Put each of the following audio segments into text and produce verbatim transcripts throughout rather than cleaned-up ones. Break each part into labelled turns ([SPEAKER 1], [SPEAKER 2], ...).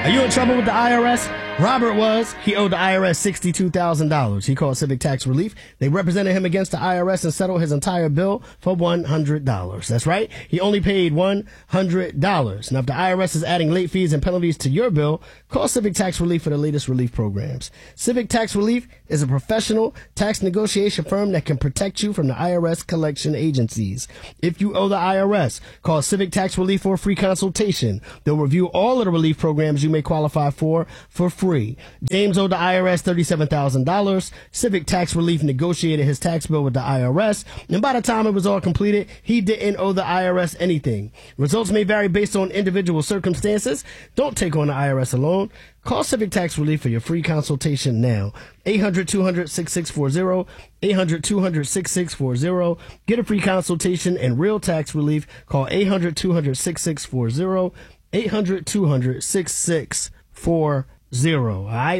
[SPEAKER 1] Are you in trouble with the I R S? Robert was. He owed the I R S sixty-two thousand dollars. He called Civic Tax Relief. They represented him against the I R S and settled his entire bill for one hundred dollars. That's right. He only paid one hundred dollars. Now, if the I R S is adding late fees and penalties to your bill, call Civic Tax Relief for the latest relief programs. Civic Tax Relief is a professional tax negotiation firm that can protect you from the I R S collection agencies. If you owe the I R S, call Civic Tax Relief for a free consultation. They'll review all of the relief programs you may qualify for for free. James owed the I R S thirty-seven thousand dollars. Civic Tax Relief negotiated his tax bill with the I R S, and by the time it was all completed, he didn't owe the I R S anything. Results may vary based on individual circumstances. Don't take on the I R S alone. Call Civic Tax Relief for your free consultation now. eight hundred, two hundred, sixty-six forty. eight hundred, two hundred, sixty-six forty. Get a free consultation and real tax relief. Call eight hundred, two hundred, sixty-six forty. eight hundred, two hundred, sixty-six forty. All right?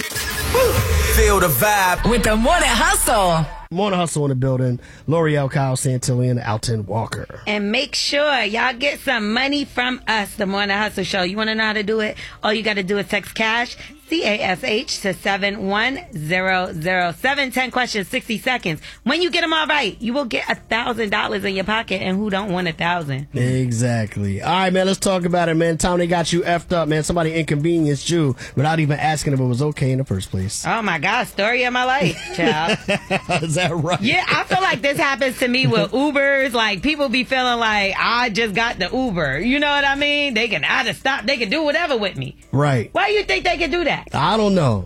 [SPEAKER 2] Feel the vibe
[SPEAKER 3] with the Morning Hustle.
[SPEAKER 1] Morning Hustle in the building. L'Oreal, Kyle Santillan, Alton Walker.
[SPEAKER 4] And make sure y'all get some money from us, the Morning Hustle Show. You want to know how to do it? All you got to do is text cash, C A S H, to seven one zero zero seven. ten questions, sixty seconds. When you get them all right, you will get a thousand dollars in your pocket. And who don't want a thousand?
[SPEAKER 1] Exactly. All right, man, let's talk about it, man. Tom, they got you effed up, man. Somebody inconvenienced you without even asking if it was okay in the first place.
[SPEAKER 4] Oh, my God. Story of my life, child.
[SPEAKER 1] Is that right?
[SPEAKER 4] Yeah, I feel like this happens to me with Ubers. Like, people be feeling like I just got the Uber. You know what I mean? They can either stop, they can do whatever with me.
[SPEAKER 1] Right.
[SPEAKER 4] Why do you think they can do that?
[SPEAKER 1] I don't know.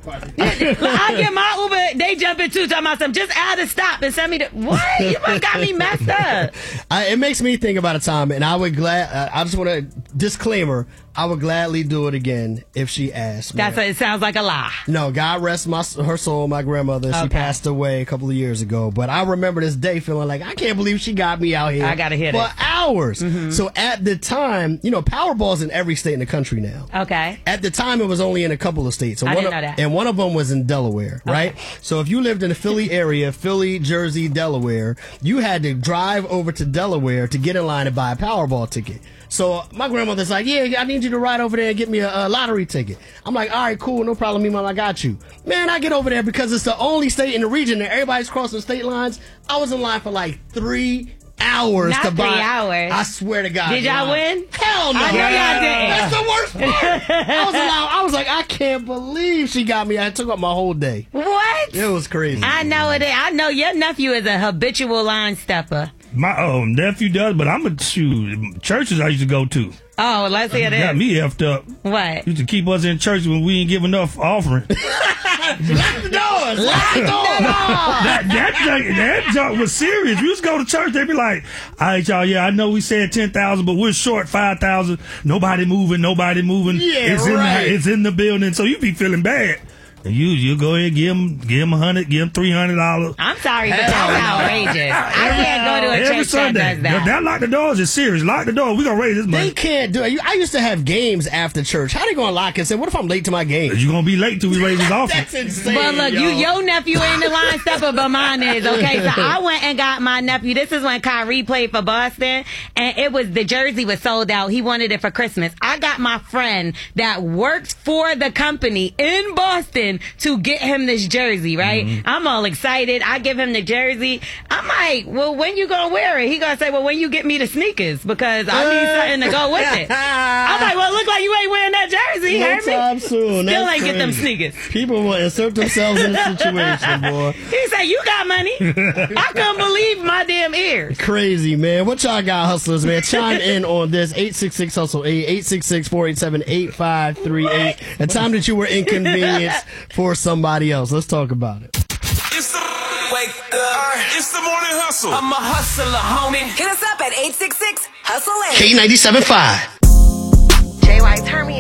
[SPEAKER 4] I get my Uber, they jump into talking about something. Just add a stop and send me the. What? You must got me messed up.
[SPEAKER 1] I, it makes me think about a time, and I would glad. Uh, I just want to disclaimer. I would gladly do it again if she asked me.
[SPEAKER 4] That's what it sounds like a lie.
[SPEAKER 1] No, God rest my her soul, my grandmother. She
[SPEAKER 4] Okay.
[SPEAKER 1] passed away a couple of years ago. But I remember this day feeling like, I can't believe she got me out here.
[SPEAKER 4] I gotta hear
[SPEAKER 1] for
[SPEAKER 4] this.
[SPEAKER 1] hours.
[SPEAKER 4] Mm-hmm.
[SPEAKER 1] So at the time, you know, Powerball's in every state in the country now.
[SPEAKER 4] Okay.
[SPEAKER 1] At the time, it was only in a couple of states. And
[SPEAKER 4] I
[SPEAKER 1] one
[SPEAKER 4] didn't
[SPEAKER 1] of,
[SPEAKER 4] know that.
[SPEAKER 1] And one of them was in Delaware, right? So if you lived in the Philly area, Philly, Jersey, Delaware, you had to drive over to Delaware to get in line and buy a Powerball ticket. So my grandmother's like, yeah, I need you to ride over there and get me a, a lottery ticket. I'm like, all right, cool, no problem, me mom, I got you. Man, I get over there because it's the only state in the region that everybody's crossing state lines. I was in line for like three hours
[SPEAKER 4] Not
[SPEAKER 1] to buy.
[SPEAKER 4] three hours.
[SPEAKER 1] I swear to God.
[SPEAKER 4] Did y'all
[SPEAKER 1] line.
[SPEAKER 4] win?
[SPEAKER 1] Hell no.
[SPEAKER 4] I know y'all didn't.
[SPEAKER 1] That's the worst part. I was in line, I was like, I can't believe she got me. I took up my whole day.
[SPEAKER 4] What?
[SPEAKER 1] It was crazy.
[SPEAKER 4] I know it is. I know your nephew is a habitual line stepper.
[SPEAKER 5] My oh, nephew does, but I'm a shoot. Churches I used to go to.
[SPEAKER 4] Oh, let's hear
[SPEAKER 5] Got
[SPEAKER 4] this.
[SPEAKER 5] me effed up.
[SPEAKER 4] What?
[SPEAKER 5] Used to keep us in church when we didn't give enough offering.
[SPEAKER 1] Lock the doors. Lock the doors.
[SPEAKER 5] that that junk, that junk was serious. We used to go to church. They'd be like, all right, y'all, yeah, I know we said ten thousand, but we're short five thousand. Nobody moving, nobody moving.
[SPEAKER 1] Yeah,
[SPEAKER 5] it's
[SPEAKER 1] right.
[SPEAKER 5] In the, it's in the building. So you be feeling bad. And you you go ahead and give them give them a hundred, give them three hundred dollars.
[SPEAKER 4] I'm sorry, but that's outrageous. I can't go to a
[SPEAKER 5] Every
[SPEAKER 4] church
[SPEAKER 5] Sunday.
[SPEAKER 4] that does that.
[SPEAKER 5] That lock the doors is serious. Lock the door. We gonna raise this money.
[SPEAKER 1] They can't do it. I used to have games after church. How they gonna lock us in? What if I'm late to my game?
[SPEAKER 5] You gonna be late till we raise this offer.
[SPEAKER 1] That's insane.
[SPEAKER 4] But look,
[SPEAKER 1] yo.
[SPEAKER 4] you your nephew ain't the line stepper, but mine is. Okay, so I went and got my nephew. This is when Kyrie played for Boston, and it was the jersey was sold out. He wanted it for Christmas. I got my friend that works for the company in Boston to get him this jersey, right? Mm-hmm. I'm all excited. I give him the jersey. I'm like, well, when you gonna wear it? He gonna say, well, when you get me the sneakers, because I need something to go with it. I'm like, well, it look like you ain't wearing that jersey.
[SPEAKER 1] No
[SPEAKER 4] Heard me?
[SPEAKER 1] time soon.
[SPEAKER 4] Still
[SPEAKER 1] That's
[SPEAKER 4] ain't get them
[SPEAKER 1] crazy.
[SPEAKER 4] sneakers.
[SPEAKER 1] People will insert themselves in the situation, boy.
[SPEAKER 4] He said, you got money. I couldn't believe my damn ears.
[SPEAKER 1] Crazy, man. What y'all got, hustlers, man? Chime in on this. eight six six hustle eight, eight six six, four eight seven, eight five three eight. The time that you were inconvenienced for somebody else. Let's talk about it.
[SPEAKER 2] It's the wake up. It's the morning hustle. I'm a hustler, homie.
[SPEAKER 3] Hit us up at eight six six hustle eight.
[SPEAKER 1] K ninety-seven point five.
[SPEAKER 3] J Y, turn me